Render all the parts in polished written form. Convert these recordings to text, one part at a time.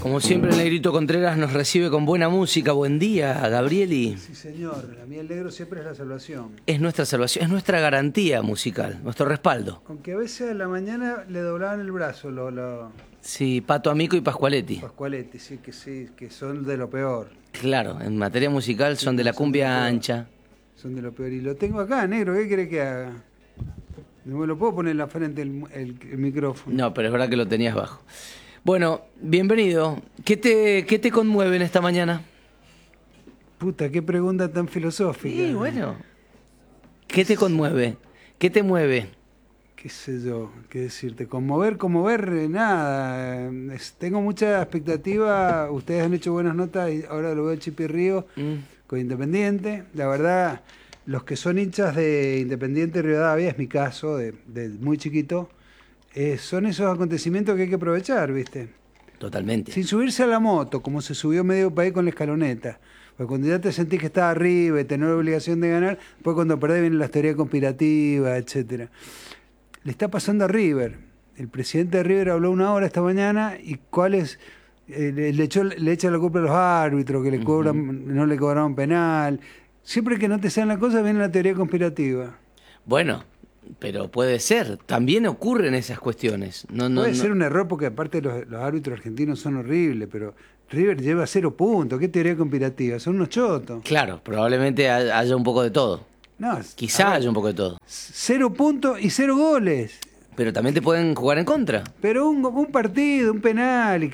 Como siempre, el Negrito Contreras nos recibe con buena música. Buen día, Gabrieli. Sí, señor. A mí el negro siempre es la salvación. Es nuestra salvación, es nuestra garantía musical, nuestro respaldo. Aunque a veces a la mañana le doblaban el brazo Sí, Pato Amico y Pascualetti. Pascualetti, sí, que son de lo peor. Claro, en materia musical son de la cumbia ancha. Son de lo peor. Y lo tengo acá, negro, ¿qué quiere que haga? No me lo puedo poner en la frente el micrófono. No, pero es verdad que lo tenías bajo. Bueno, bienvenido. ¿Qué te conmueve en esta mañana? Puta, qué pregunta tan filosófica. Sí, bueno. ¿Qué te conmueve? ¿Qué te mueve? Qué sé yo, qué decirte. Conmover, nada. Tengo mucha expectativa. Ustedes han hecho buenas notas y ahora lo veo el Chipirrío con Independiente. La verdad, los que son hinchas de Independiente Rivadavia, es mi caso, de muy chiquito, son esos acontecimientos que hay que aprovechar, ¿viste? Totalmente. Sin subirse a la moto, como se subió medio país con la escaloneta. Porque cuando ya te sentís que estás arriba y tenés la obligación de ganar, después cuando perdés vienen las teorías conspirativas, etcétera. Le está pasando a River. El presidente de River habló 1 hora esta mañana y cuál es le echa la culpa a los árbitros, que le cobran, no le cobraron penal. Siempre que no te sean las cosas viene la teoría conspirativa. Bueno, pero puede ser. También ocurren esas cuestiones. Puede ser un error porque aparte los árbitros argentinos son horribles, pero River lleva 0 puntos. ¿Qué teoría conspirativa? Son unos chotos. Claro, probablemente haya un poco de todo. No, Quizá haya un poco de todo. 0 puntos y 0 goles. Pero también te pueden jugar en contra. Pero un partido, un penal,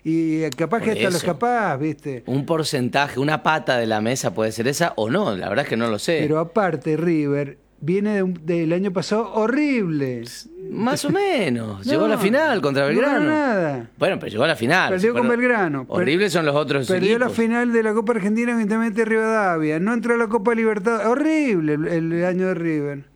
y capaz Por que hasta eso. los capaz, ¿viste? Un porcentaje, una pata de la mesa puede ser esa o no, la verdad es que no lo sé. Pero aparte, River viene del año pasado horrible. Más o menos. No, Llegó a la final contra Belgrano. No ganó nada. Bueno, pero llegó a la final. Perdió con Fueron- Belgrano. Horribles son los otros Perdió la equipos. final de la Copa Argentina con Independiente Rivadavia. No entró a la Copa Libertadores. Horrible el año de River.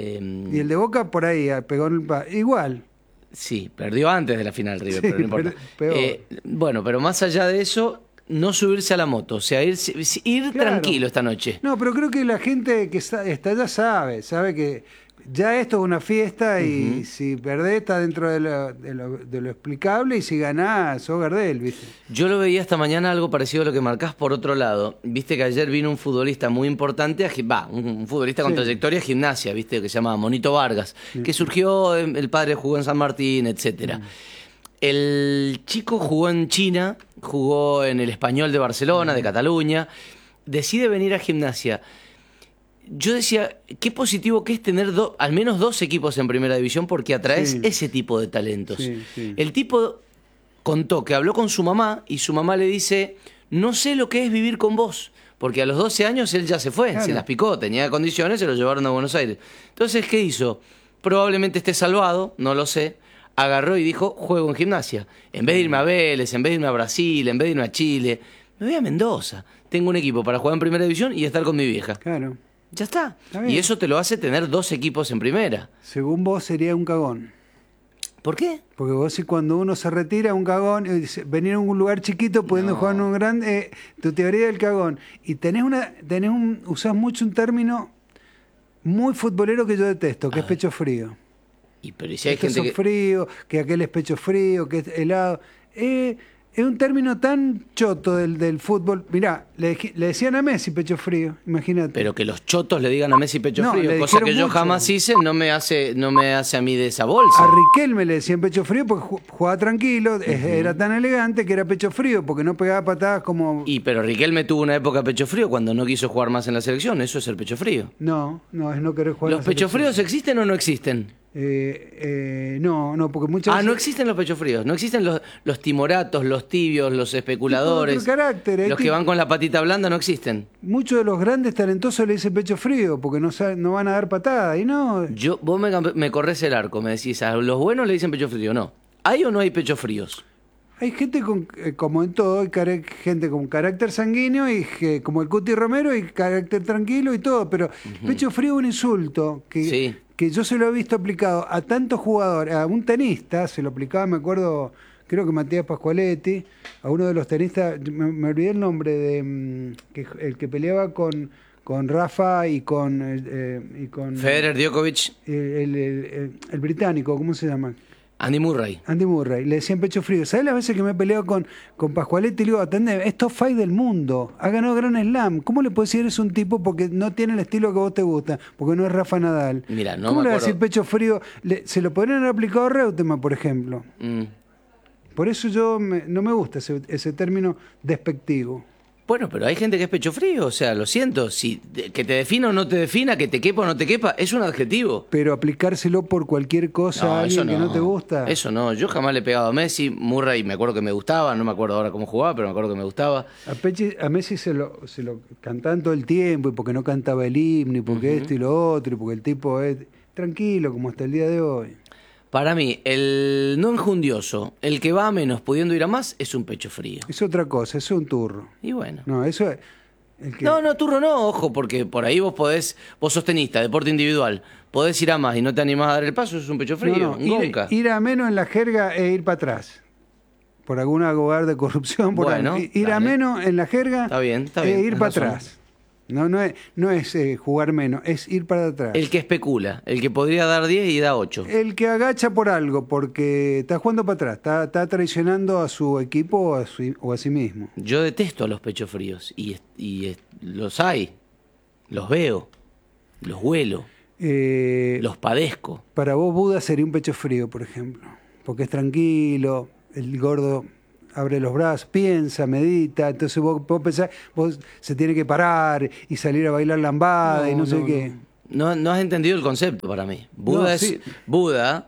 Y el de Boca por ahí, pegó en igual. Sí, perdió antes de la final River, Sí, pero no importa. peor. Bueno, pero más allá de eso, no subirse a la moto, o sea, ir Claro. tranquilo esta noche. No, pero creo que la gente que está allá sabe que ya esto es una fiesta y si perdés está dentro de lo explicable y si ganás sos Gardel, ¿viste? Yo lo veía esta mañana algo parecido a lo que marcás por otro lado. Viste que ayer vino un futbolista muy importante, un futbolista con Sí. trayectoria a Gimnasia, viste, que se llama Monito Vargas, que surgió, el padre jugó en San Martín, etcétera. El chico jugó en China, jugó en el Español de Barcelona, de Cataluña, decide venir a Gimnasia. Yo decía, qué positivo que es tener al menos 2 equipos en primera división porque atraes Sí. ese tipo de talentos. Sí. El tipo contó que habló con su mamá y su mamá le dice, no sé lo que es vivir con vos, porque a los 12 años él ya se fue, Claro. se las picó, tenía condiciones, se lo llevaron a Buenos Aires. Entonces, ¿qué hizo? Probablemente esté salvado, no lo sé. Agarró y dijo, juego en Gimnasia. En vez de irme a Vélez, en vez de irme a Brasil, en vez de irme a Chile, me voy a Mendoza. Tengo un equipo para jugar en primera división y estar con mi vieja. Claro. Ya está. Está bien. Y eso te lo hace tener 2 equipos en primera. Según vos sería un cagón. ¿Por qué? Porque vos si cuando uno se retira un cagón, venir a un lugar chiquito pudiendo jugar en un grande, tu teoría del cagón. Y usás mucho un término muy futbolero que yo detesto, que es pecho frío. Pero ¿y si hay Estos gente son que... fríos, que aquel es pecho frío, que es helado. Es un término tan choto del fútbol. Mirá, le decían a Messi pecho frío, imagínate. Pero que los chotos le digan a Messi pecho No, frío, le cosa que dijeron yo mucho. jamás hice, no me hace a mí de esa bolsa. A Riquelme le decían pecho frío porque jugaba tranquilo, era tan elegante que era pecho frío, porque no pegaba patadas como... Pero Riquelme tuvo una época pecho frío cuando no quiso jugar más en la selección, eso es el pecho frío. No, es no querer jugar. ¿Los en la pechos selección. fríos existen o no existen? No, porque muchas veces... No existen los pechos fríos, no existen los timoratos, los tibios, los especuladores, Otro carácter, los que van con la patita blanda no existen. Muchos de los grandes talentosos le dicen pecho frío porque no van a dar patada y no... Vos me corres el arco, me decís, a los buenos le dicen pecho frío, no. ¿Hay o no hay pechos fríos? Hay gente como en todo, hay gente con carácter sanguíneo y como el Cuti Romero y carácter tranquilo y todo, pero pecho frío es un insulto Sí. que yo se lo he visto aplicado a tantos jugadores, a un tenista, se lo aplicaba, me acuerdo, creo que Matías Pascualetti, a uno de los tenistas, me olvidé el nombre, el que peleaba con Rafa y con Federer, Djokovic, el británico, ¿cómo se llama? Andy Murray. Andy Murray, le decían pecho frío. ¿Sabes las veces que me he peleado con Pascualetti? Y le digo, atendé, es top 5 del mundo, ha ganado Gran Slam. ¿Cómo le puedes decir es un tipo porque no tiene el estilo que vos te gusta? Porque no es Rafa Nadal. Mira, no ¿Cómo me le vas a acuerdo. decir pecho frío? Se lo podrían haber aplicado a Reutemann, por ejemplo. Por eso no me gusta ese término despectivo. Bueno, pero hay gente que es pecho frío, o sea, lo siento. Que te defina o no te defina, que te quepa o no te quepa, es un adjetivo. Pero aplicárselo por cualquier cosa a alguien que no te gusta. Eso no, yo jamás le he pegado a Messi. Murray me acuerdo que me gustaba, no me acuerdo ahora cómo jugaba, pero me acuerdo que me gustaba. A Messi se lo cantaban todo el tiempo, y porque no cantaba el himno, y porque esto y lo otro, y porque el tipo es tranquilo, como hasta el día de hoy. Para mí, el no enjundioso, el que va a menos pudiendo ir a más, es un pecho frío. Es otra cosa, es un turro. Y bueno. No, eso es... No, turro no, ojo, porque por ahí vos sos tenista, deporte individual, podés ir a más y no te animás a dar el paso, eso es un pecho frío, un gonca. Ir a menos en la jerga es ir para atrás. Por alguna hogar de corrupción, por bueno, ahí. Ir a menos en la jerga está bien, es ir para razón. atrás. No es jugar menos, es ir para atrás. El que especula, el que podría dar 10 y da 8. El que agacha por algo, porque está jugando para atrás, está traicionando a su equipo o a sí mismo. Yo detesto a los pechos fríos y los hay, los veo, los huelo, los padezco. Para vos Buda sería un pecho frío, por ejemplo, porque es tranquilo, el gordo abre los brazos, piensa, medita, entonces vos pensás, vos se tiene que parar y salir a bailar lambada y no sé qué. No has entendido el concepto para mí. Buda Buda,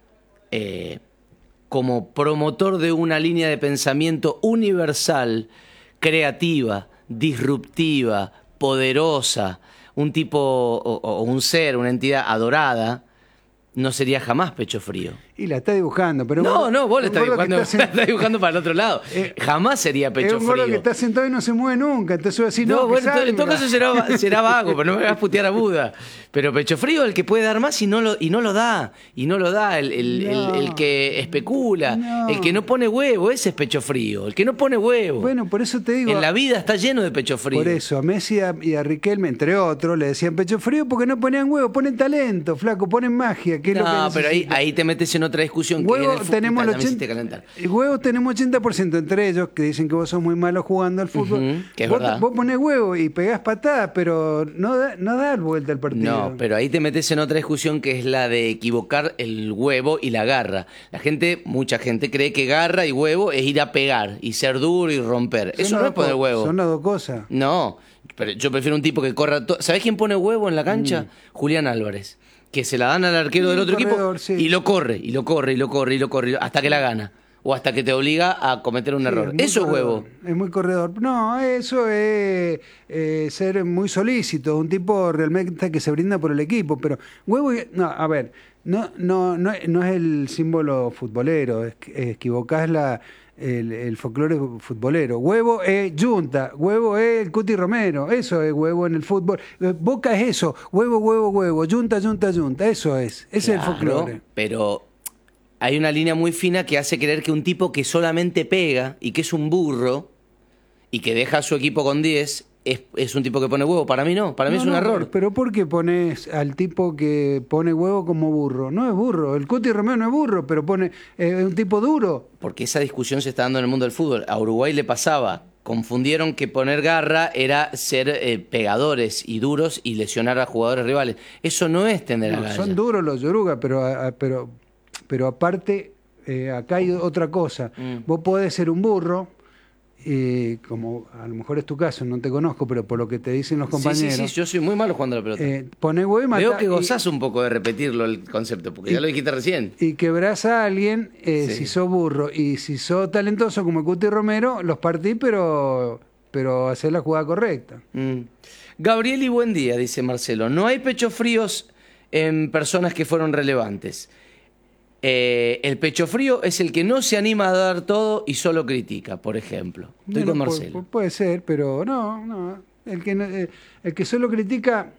como promotor de una línea de pensamiento universal, creativa, disruptiva, poderosa, un tipo o un ser, una entidad adorada, no sería jamás pecho frío. Y la está dibujando, pero... No, vos la estás dibujando para el otro lado. Jamás sería pecho frío. Es un gordo que está sentado y no se mueve nunca, entonces voy a decir, bueno, en todo caso será vago, pero no me vas a putear a Buda. Pero pecho frío, el que puede dar más y no lo da. El que especula, el que no pone huevo, ese es pecho frío. El que no pone huevo. Bueno, por eso te digo... En la vida está lleno de pecho frío. Por eso, a Messi y a Riquelme, entre otros, le decían pecho frío porque no ponían huevo, ponen talento, flaco, ponen magia. Que es lo que pero ahí te metes en otra discusión. Huevos tenemos el 80%, entre ellos, que dicen que vos sos muy malo jugando al fútbol. Que es verdad. Vos ponés huevo y pegás patadas, pero no da vuelta al partido. No, pero ahí te metes en otra discusión que es la de equivocar el huevo y la garra. Mucha gente cree que garra y huevo es ir a pegar y ser duro y romper. Eso no es poner huevo. Son las dos cosas. No, pero yo prefiero un tipo que corra... ¿Sabés quién pone huevo en la cancha? Julián Álvarez. Que se la dan al arquero del otro equipo y lo corre, hasta que la gana. O hasta que te obliga a cometer un error. Eso es huevo. Es muy corredor. No, eso es ser muy solícito, un tipo realmente que se brinda por el equipo. Pero huevo, no, a ver, no es el símbolo futbolero, equivocás el folclore futbolero. Huevo es Junta, huevo es el Cuti Romero, eso es huevo en el fútbol. Boca es eso, huevo, Junta, eso es. Ese es el folclore. Pero hay una línea muy fina que hace creer que un tipo que solamente pega y que es un burro y que deja a su equipo con 10 es un tipo que pone huevo. Para mí no, para mí es un error. Pero ¿por qué pones al tipo que pone huevo como burro? No es burro, el Cuti Romero no es burro, pero es un tipo duro. Porque esa discusión se está dando en el mundo del fútbol. A Uruguay le pasaba. Confundieron que poner garra era ser pegadores y duros y lesionar a jugadores rivales. Eso no es tener agallas. Son duros los yorugas, pero aparte, acá hay otra cosa. Vos podés ser un burro, como a lo mejor es tu caso, no te conozco, pero por lo que te dicen los compañeros. Sí, yo soy muy malo jugando a la pelota. Ponés huevo y matás. Veo que gozás un poco de repetirlo el concepto, porque ya lo dijiste recién. Y quebrás a alguien si sos burro. Y si sos talentoso como el Cuti Romero, los partís, pero hacés la jugada correcta. Gabriel y buen día, dice Marcelo. No hay pechos fríos en personas que fueron relevantes. El pecho frío es el que no se anima a dar todo y solo critica, por ejemplo. Estoy con Marcelo. Puede ser, pero no. El que solo critica,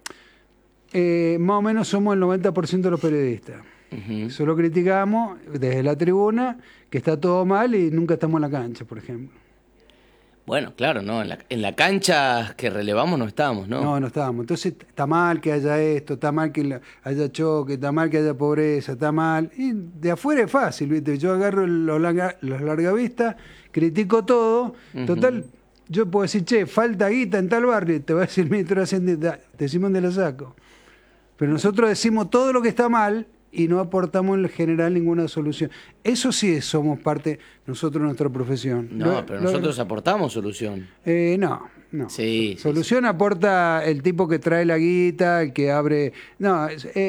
más o menos somos el 90% de los periodistas. Solo criticamos desde la tribuna que está todo mal y nunca estamos en la cancha, por ejemplo. Bueno, claro, no, en la cancha que relevamos no estábamos, ¿no? No, no estábamos. Entonces está mal que haya esto, está mal que haya choque, está mal que haya pobreza, está mal. Y de afuera es fácil, ¿viste? Yo agarro los largavistas, critico todo. Total, yo puedo decir, che, falta guita en tal barrio, te va a decir el ministro de Hacienda, te decimos dónde la saco. Pero nosotros decimos todo lo que está mal y no aportamos en general ninguna solución. Eso sí somos parte, nosotros, nuestra profesión. No, pero nosotros aportamos solución. No. Sí, solución sí. Aporta el tipo que trae la guita, el que abre... No,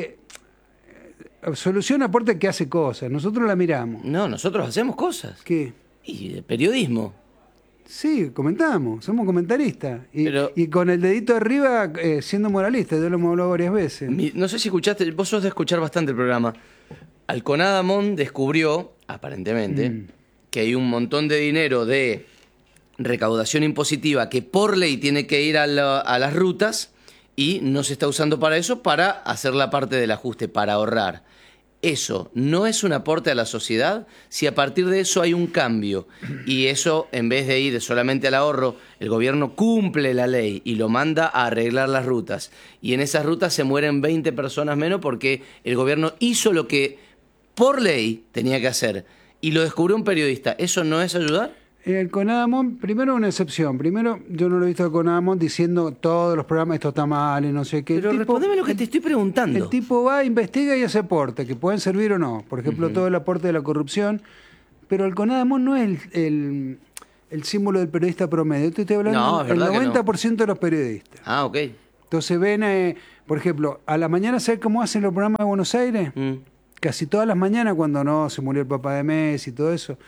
solución aporta el que hace cosas. Nosotros la miramos. No, nosotros hacemos cosas. ¿Qué? Y de periodismo. Sí, comentamos, somos comentaristas. Y con el dedito arriba siendo moralistas, ya lo hemos hablado varias veces. No sé si escuchaste, vos sos de escuchar bastante el programa. Alconada Mon descubrió, aparentemente, que hay un montón de dinero de recaudación impositiva que por ley tiene que ir a las rutas y no se está usando para eso, para hacer la parte del ajuste, para ahorrar. ¿Eso no es un aporte a la sociedad? Si a partir de eso hay un cambio y eso, en vez de ir solamente al ahorro, el gobierno cumple la ley y lo manda a arreglar las rutas, y en esas rutas se mueren 20 personas menos porque el gobierno hizo lo que por ley tenía que hacer y lo descubrió un periodista, ¿eso no es ayudar? El Conadamón, primero una excepción. Primero, yo no lo he visto al Conadamón diciendo todos los programas esto está mal y no sé qué. Pero respondeme lo que te estoy preguntando. El tipo va, investiga y hace aporte, que pueden servir o no. Por ejemplo, todo el aporte de la corrupción. Pero el Conadamón no es el símbolo del periodista promedio. Yo te estoy hablando del 90% de los periodistas. Ah, ok. Entonces ven, por ejemplo, a la mañana, ¿sabes cómo hacen los programas de Buenos Aires? Casi todas las mañanas, cuando no se murió el papá de Messi y todo eso,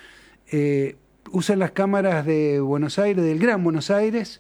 usan las cámaras de Buenos Aires, del Gran Buenos Aires,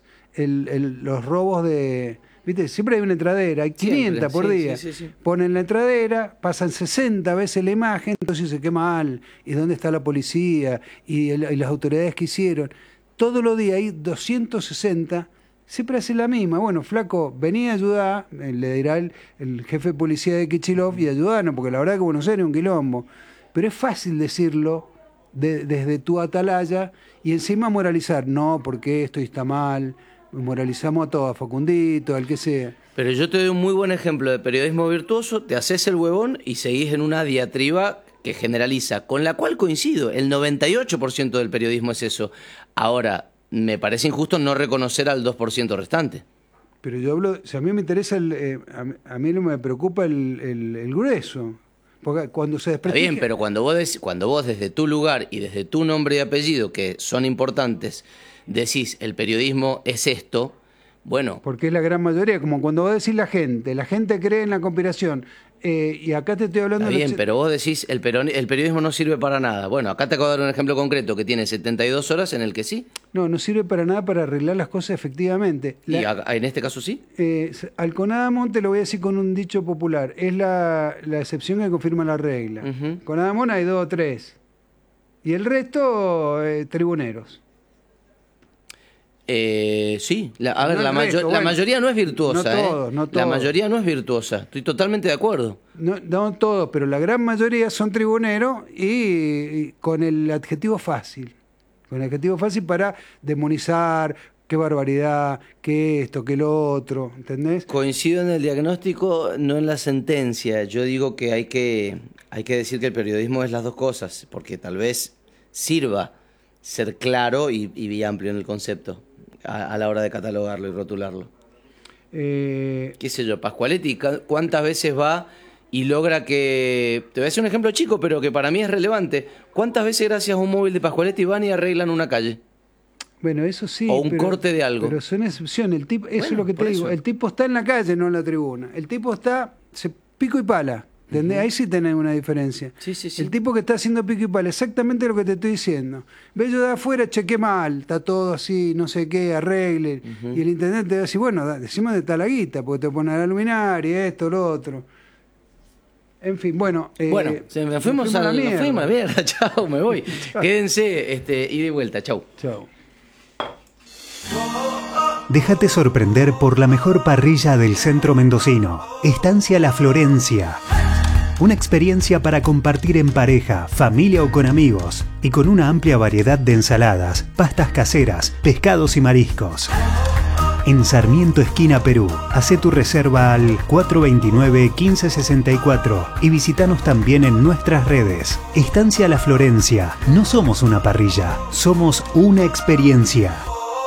los robos de... ¿Viste? Siempre hay una entradera, hay 500 por día. Sí. Ponen la entradera, pasan 60 veces la imagen, entonces se quema mal. ¿Y dónde está la policía? Y las autoridades que hicieron. Todos los días hay 260, siempre hace la misma. Bueno, flaco, vení a ayudar, le dirá el jefe de policía de Kichilov, y ayudarnos, porque la verdad que Buenos Aires es un quilombo. Pero es fácil decirlo desde tu atalaya y encima moralizar. No, porque esto está mal. Moralizamos a todos, a Facundito, al que sea. Pero yo te doy un muy buen ejemplo de periodismo virtuoso, te haces el huevón y seguís en una diatriba que generaliza, con la cual coincido, el 98% del periodismo es eso. Ahora, me parece injusto no reconocer al 2% restante. Pero yo hablo, si a mí me interesa, a mí no me preocupa el grueso. Porque cuando se desprestigia... Está bien, pero cuando vos desde tu lugar y desde tu nombre y apellido, que son importantes, decís el periodismo es esto, bueno... Porque es la gran mayoría, como cuando vos decís la gente cree en la conspiración, y acá te estoy hablando... Está bien, pero vos decís el periodismo no sirve para nada. Bueno, acá te acabo de dar un ejemplo concreto que tiene 72 horas en el que sí. No sirve para nada para arreglar las cosas efectivamente. ¿Y en este caso sí? Al Conadamón te lo voy a decir con un dicho popular, es la excepción que confirma la regla. Conadamón hay 2 o 3, y el resto tribuneros. Sí, la mayoría no es virtuosa. No todos. La mayoría no es virtuosa, estoy totalmente de acuerdo. No todos, pero la gran mayoría son tribuneros y con el adjetivo fácil. Con el adjetivo fácil para demonizar, qué barbaridad, qué esto, qué lo otro, ¿entendés? Coincido en el diagnóstico, no en la sentencia. Yo digo que hay que decir que el periodismo es las dos cosas, porque tal vez sirva ser claro y amplio en el concepto a la hora de catalogarlo y rotularlo. ¿Qué sé yo? Pasqualetti, ¿cuántas veces va y logra que... Te voy a hacer un ejemplo chico, pero que para mí es relevante. ¿Cuántas veces gracias a un móvil de Pasqualetti van y arreglan una calle? Bueno, eso sí. O un corte de algo. Pero son excepciones. Eso es lo que te digo. El tipo está en la calle, no en la tribuna. El tipo está... pico y pala. ¿Entendés? Ahí sí tenés una diferencia. Sí. El tipo que está haciendo pico y pala, exactamente lo que te estoy diciendo. Ve yo de afuera, chequé mal, está todo así, no sé qué, arreglen. Y el intendente te va a decir, bueno, decime de tal la guita, porque te ponen la luminaria, esto, lo otro. En fin, bueno. Nos fuimos a la mierda. Chao, me voy. Quédense, ida y vuelta. Chau. Déjate sorprender por la mejor parrilla del centro mendocino. Estancia La Florencia. Una experiencia para compartir en pareja, familia o con amigos. Y con una amplia variedad de ensaladas, pastas caseras, pescados y mariscos. En Sarmiento, esquina Perú. Hacé tu reserva al 429-1564 y visítanos también en nuestras redes. Estancia La Florencia. No somos una parrilla, somos una experiencia.